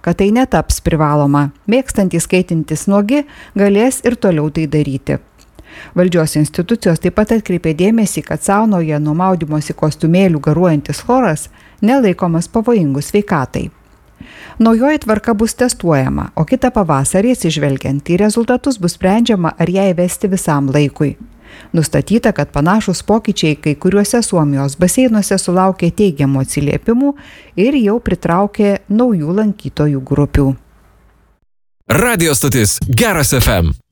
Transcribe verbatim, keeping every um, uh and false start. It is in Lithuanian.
kad tai netaps privaloma. Mėgstantys skaitintis nuogi galės ir toliau tai daryti. Valdžios institucijos taip pat atkreipė dėmesį, kad saunoje nuo maudymosi kostiumėlių garuojantis chloras nelaikomas pavojingu sveikatai. Naujoji tvarka bus testuojama, o kitą pavasarį atsižvelgiant į rezultatus bus sprendžiama, ar ją įvesti visam laikui. Nustatyta, kad panašus pokyčiai kai kuriuose Suomijos baseinuose sulaukė teigiamų atsiliepimų ir jau pritraukė naujų lankytojų grupių. Radio stotis Geras F M.